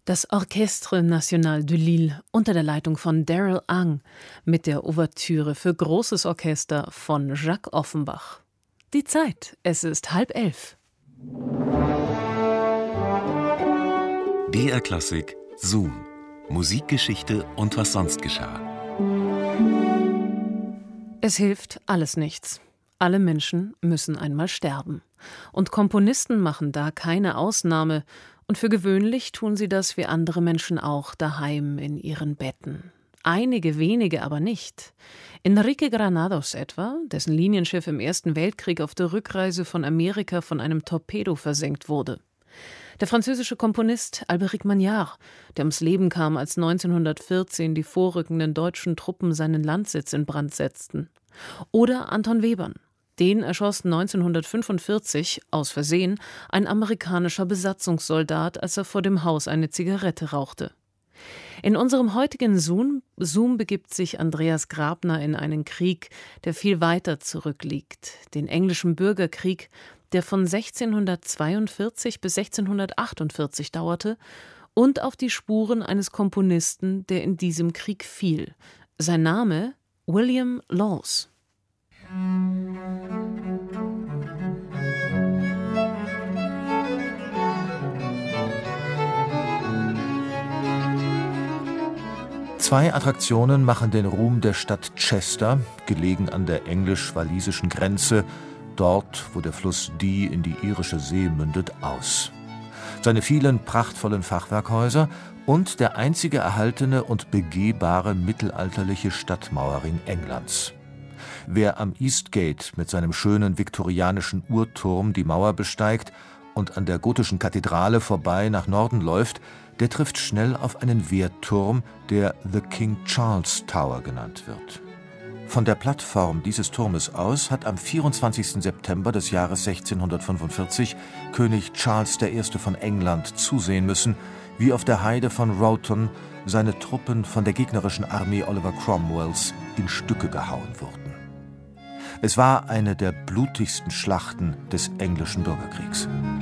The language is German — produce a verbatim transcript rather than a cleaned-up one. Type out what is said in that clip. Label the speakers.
Speaker 1: Das Orchestre National de Lille unter der Leitung von Darrell Ang mit der Ouvertüre für großes Orchester von Jacques Offenbach. Die Zeit, es ist halb elf.
Speaker 2: B R Klassik Zoom. Musikgeschichte und was sonst geschah.
Speaker 1: Es hilft alles nichts. Alle Menschen müssen einmal sterben. Und Komponisten machen da keine Ausnahme. Und für gewöhnlich tun sie das wie andere Menschen auch daheim in ihren Betten. Einige wenige aber nicht. Enrique Granados etwa, dessen Linienschiff im Ersten Weltkrieg auf der Rückreise von Amerika von einem Torpedo versenkt wurde. Der französische Komponist Albéric Magnard, der ums Leben kam, als neunzehnhundertvierzehn die vorrückenden deutschen Truppen seinen Landsitz in Brand setzten. Oder Anton Webern. Den erschoss neunzehnhundertfünfundvierzig, aus Versehen, ein amerikanischer Besatzungssoldat, als er vor dem Haus eine Zigarette rauchte. In unserem heutigen Zoom, Zoom begibt sich Andreas Grabner in einen Krieg, der viel weiter zurückliegt, den englischen Bürgerkrieg, der von sechzehnhundertzweiundvierzig bis sechzehnhundertachtundvierzig dauerte, und auf die Spuren eines Komponisten, der in diesem Krieg fiel. Sein Name William Laws.
Speaker 3: Zwei Attraktionen machen den Ruhm der Stadt Chester, gelegen an der englisch-walisischen Grenze, dort, wo der Fluss Dee in die irische See mündet, aus. Seine vielen prachtvollen Fachwerkhäuser und der einzige erhaltene und begehbare mittelalterliche Stadtmauerring Englands. Wer am Eastgate mit seinem schönen viktorianischen Uhrturm die Mauer besteigt und an der gotischen Kathedrale vorbei nach Norden läuft, der trifft schnell auf einen Wehrturm, der The King Charles Tower genannt wird. Von der Plattform dieses Turmes aus hat am vierundzwanzigsten September des Jahres sechzehnhundertfünfundvierzig König Charles der Erste von England zusehen müssen, wie auf der Heide von Rowton seine Truppen von der gegnerischen Armee Oliver Cromwells in Stücke gehauen wurden. Es war eine der blutigsten Schlachten des englischen Bürgerkriegs.